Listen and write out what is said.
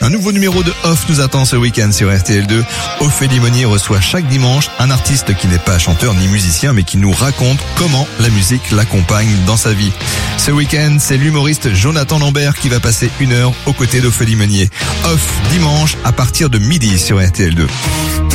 Un nouveau numéro de Off nous attend ce week-end sur RTL2. Ophélie Meunier reçoit chaque dimanche un artiste qui n'est pas chanteur ni musicien, mais qui nous raconte comment la musique l'accompagne dans sa vie. Ce week-end, c'est l'humoriste Jonathan Lambert qui va passer 1 heure aux côtés d'Ophélie Meunier. Off dimanche à partir de midi sur RTL2.